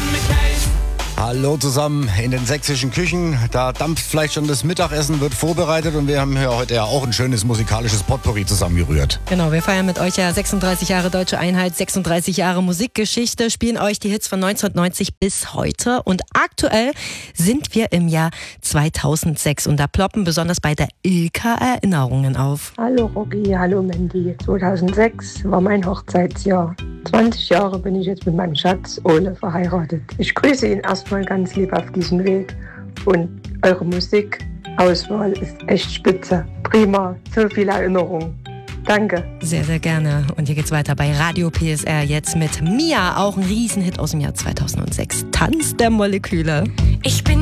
Hallo zusammen in den sächsischen Küchen. Da dampft vielleicht schon das Mittagessen, wird vorbereitet und wir haben hier heute ja auch ein schönes musikalisches Potpourri zusammengerührt. Genau, wir feiern mit euch ja 36 Jahre Deutsche Einheit, 36 Jahre Musikgeschichte, spielen euch die Hits von 1990 bis heute und aktuell sind wir im Jahr 2006 und da ploppen besonders bei der Ilka Erinnerungen auf. Hallo Rocky, hallo Mandy. 2006 war mein Hochzeitsjahr. 20 Jahre bin ich jetzt mit meinem Schatz Ole verheiratet. Ich grüße ihn erstmal ganz lieb auf diesem Weg und eure Musikauswahl ist echt spitze. Prima, so viele Erinnerungen. Danke. Sehr, sehr gerne. Und hier geht's weiter bei Radio PSR jetzt mit Mia, auch ein Riesenhit aus dem Jahr 2006. Tanz der Moleküle. Ich bin